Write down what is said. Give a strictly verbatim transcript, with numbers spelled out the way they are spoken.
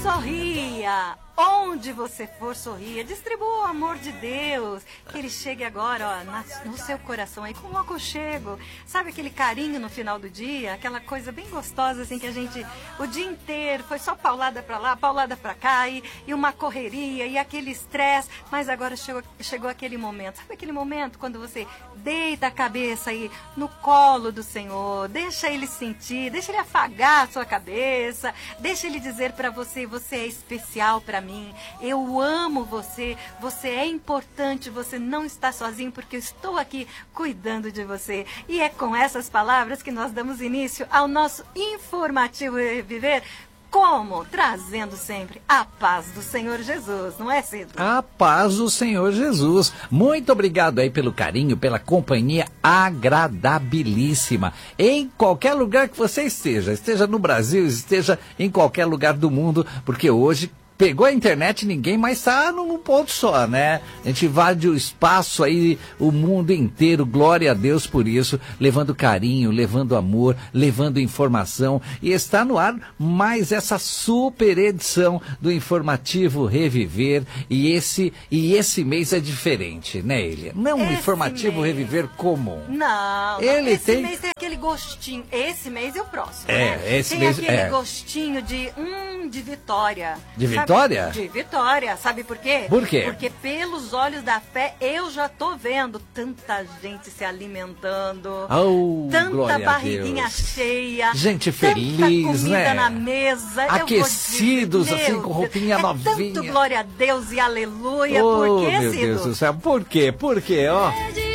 Sorria! Onde você for, sorria. Distribua o amor de Deus. Que ele chegue agora, ó, na, no seu coração aí, com um aconchego. Sabe aquele carinho no final do dia? Aquela coisa bem gostosa, assim, que a gente, o dia inteiro, foi só paulada pra lá, paulada pra cá, e, e uma correria, e aquele estresse. Mas agora chegou, chegou aquele momento. Sabe aquele momento quando você deita a cabeça aí no colo do Senhor, deixa ele sentir, deixa ele afagar a sua cabeça, deixa ele dizer pra você, você é especial pra mim. Eu amo você, você é importante, você não está sozinho porque eu estou aqui cuidando de você. E é com essas palavras que nós damos início ao nosso informativo Reviver. Como? Trazendo sempre a paz do Senhor Jesus, não é, Cido? A paz do Senhor Jesus. Muito obrigado aí pelo carinho, pela companhia agradabilíssima. Em qualquer lugar que você esteja, esteja no Brasil, esteja em qualquer lugar do mundo, porque hoje pegou a internet, ninguém mais está num ponto só, né? A gente invade o espaço aí, o mundo inteiro, glória a Deus por isso, levando carinho, levando amor, levando informação. E está no ar mais essa super edição do Informativo Reviver. E esse, e esse mês é diferente, né, Elia? Não é um esse Informativo mês... Reviver comum. Não, Ele esse tem... mês tem aquele gostinho, esse mês e o próximo, é, né? Esse tem mês, aquele é. gostinho de, hum, de vitória. De Sabe? vitória? De vitória, sabe por quê? Por quê? Porque pelos olhos da fé eu já tô vendo tanta gente se alimentando, oh, tanta barriguinha cheia, gente tanta feliz, comida né? na mesa, aquecidos, dizer, assim, com roupinha é novinha. Tanto glória a Deus e aleluia, oh, por quê, meu Cido? Deus do céu, por quê? Por quê, ó?